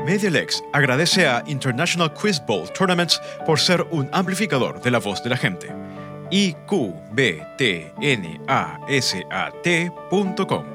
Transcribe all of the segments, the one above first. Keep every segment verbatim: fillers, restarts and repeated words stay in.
MediaLex agradece a International Quiz Bowl Tournaments por ser un amplificador de la voz de la gente. i q b t n a s a t punto com.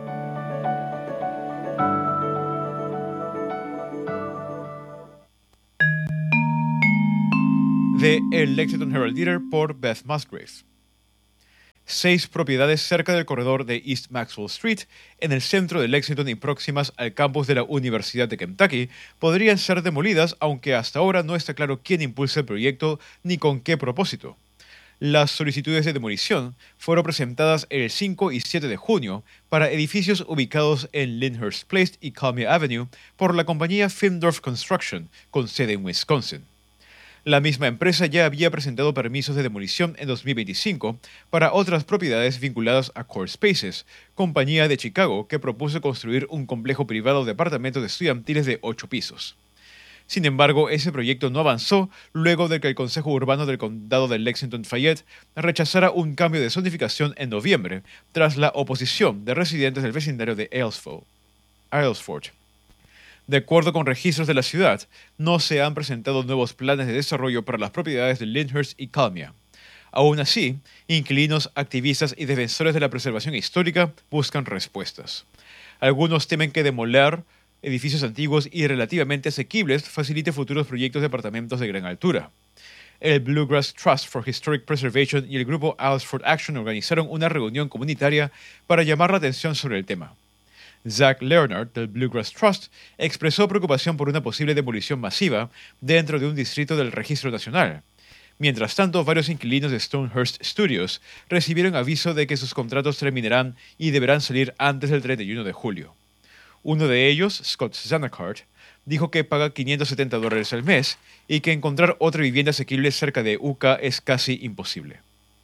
De El Lexington Herald Leader por Beth Musgrave. Seis propiedades cerca del corredor de East Maxwell Street, en el centro de Lexington y próximas al campus de la Universidad de Kentucky, podrían ser demolidas, aunque hasta ahora no está claro quién impulsa el proyecto ni con qué propósito. Las solicitudes de demolición fueron presentadas el cinco y siete de junio para edificios ubicados en Lyndhurst Place y Kalmia Avenue por la compañía Findorf Construction, con sede en Wisconsin. La misma empresa ya había presentado permisos de demolición en dos mil veinticinco para otras propiedades vinculadas a Core Spaces, compañía de Chicago que propuso construir un complejo privado de apartamentos estudiantiles de ocho pisos. Sin embargo, ese proyecto no avanzó luego de que el Consejo Urbano del Condado de Lexington-Fayette rechazara un cambio de zonificación en noviembre, tras la oposición de residentes del vecindario de Aylesford. De acuerdo con registros de la ciudad, no se han presentado nuevos planes de desarrollo para las propiedades de Lyndhurst y Kalmia. Aún así, inquilinos, activistas y defensores de la preservación histórica buscan respuestas. Algunos temen que demoler edificios antiguos y relativamente asequibles facilite futuros proyectos de apartamentos de gran altura. El Bluegrass Trust for Historic Preservation y el grupo Aylesford Action organizaron una reunión comunitaria para llamar la atención sobre el tema. Zach Leonard, del Bluegrass Trust, expresó preocupación por una posible demolición masiva dentro de un distrito del Registro Nacional. Mientras tanto, varios inquilinos de Stonehurst Studios recibieron aviso de que sus contratos terminarán y deberán salir antes del treinta y uno de julio. Uno de ellos, Scott Zanacart, dijo que paga quinientos setenta dólares al mes y que encontrar otra vivienda asequible cerca de U C A es casi imposible.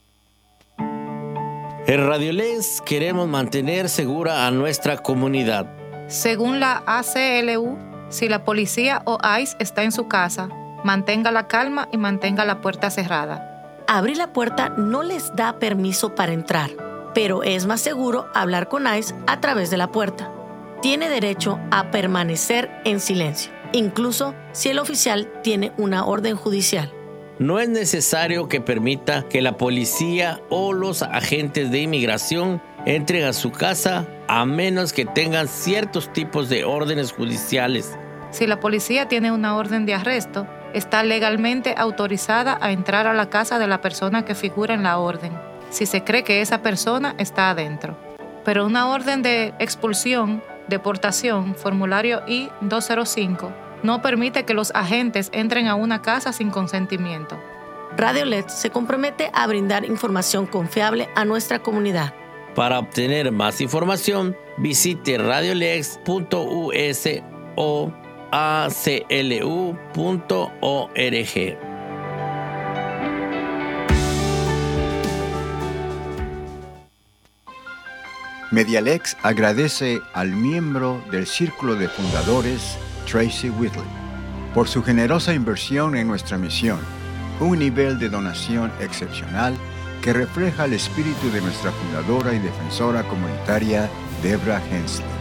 En RadioLex queremos mantener segura a nuestra comunidad. Según la A C L U, si la policía o ICE está en su casa, mantenga la calma y mantenga la puerta cerrada. Abrir la puerta no les da permiso para entrar, pero es más seguro hablar con ICE a través de la puerta. Tiene derecho a permanecer en silencio, incluso si el oficial tiene una orden judicial. No es necesario que permita que la policía o los agentes de inmigración entren a su casa a menos que tengan ciertos tipos de órdenes judiciales. Si la policía tiene una orden de arresto, está legalmente autorizada a entrar a la casa de la persona que figura en la orden, si se cree que esa persona está adentro. Pero una orden de expulsión, deportación, formulario I doscientos cinco, no permite que los agentes entren a una casa sin consentimiento. RadioLex se compromete a brindar información confiable a nuestra comunidad. Para obtener más información, visite radiolex punto u s o a c l u punto org. MediaLex agradece al miembro del Círculo de Fundadores, Tracy Whitley, por su generosa inversión en nuestra misión, un nivel de donación excepcional que refleja el espíritu de nuestra fundadora y defensora comunitaria, Deborah Hensley.